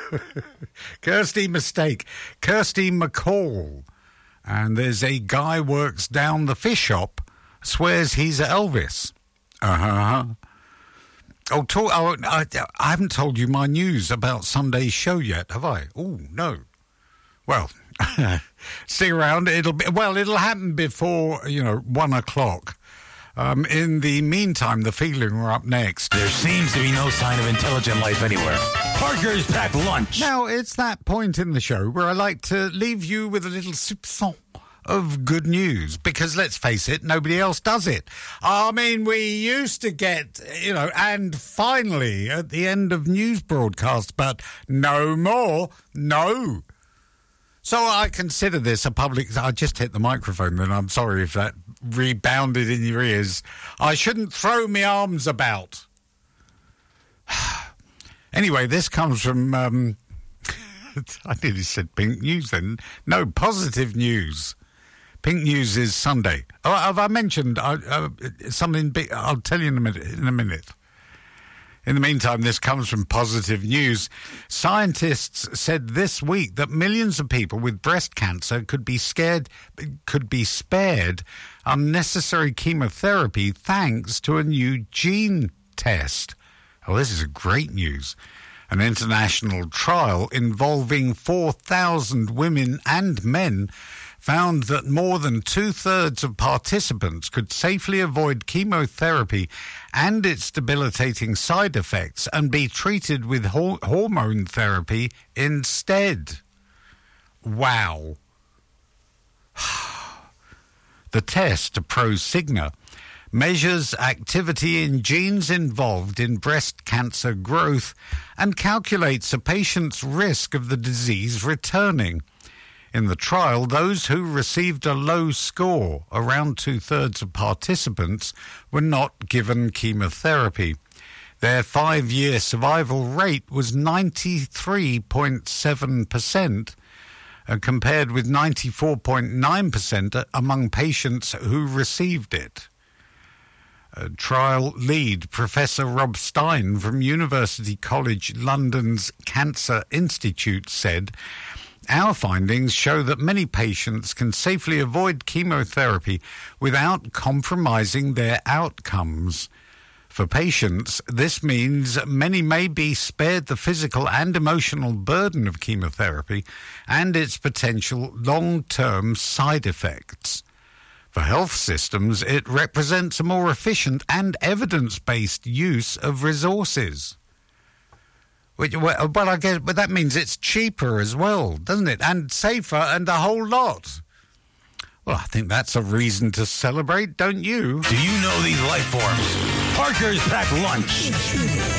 Kirsty McCall. And there's a guy works down the fish shop, swears he's Elvis. I haven't told you my news about Sunday's show yet, have I? Oh, no. Well, stick around. It'll happen before, 1 o'clock. In the meantime, The Feeling are up next. There seems to be no sign of intelligent life anywhere. Parker's packed lunch. Now, it's that point in the show where I like to leave you with a little soupçon of good news, because let's face it, nobody else does it. I mean, we used to get, and finally at the end of news broadcasts, but no more, no. So I consider this a public... I just hit the microphone, and I'm sorry if that rebounded in your ears. I shouldn't throw my arms about. Anyway, this comes from... I nearly said Pink News then. No, Positive News. Pink News is Sunday. Oh, have I mentioned something big? I'll tell you in a minute. In the meantime, this comes from Positive News. Scientists said this week that millions of people with breast cancer could be spared unnecessary chemotherapy thanks to a new gene test. Oh, this is great news. An international trial involving 4,000 women and men found that more than 2/3 of participants could safely avoid chemotherapy and its debilitating side effects and be treated with hormone therapy instead. Wow. The test, ProSigna, measures activity in genes involved in breast cancer growth and calculates a patient's risk of the disease returning. In the trial, those who received a low score, around 2/3 of participants, were not given chemotherapy. Their 5-year survival rate was 93.7%, compared with 94.9% among patients who received it. Trial lead Professor Rob Stein from University College London's Cancer Institute said, "Our findings show that many patients can safely avoid chemotherapy without compromising their outcomes. For patients, this means many may be spared the physical and emotional burden of chemotherapy and its potential long-term side effects. For health systems, it represents a more efficient and evidence-based use of resources." Well, I guess, but that means it's cheaper as well, doesn't it? And safer and a whole lot. Well, I think that's a reason to celebrate, don't you? Do you know these life forms? Parker's packed lunch.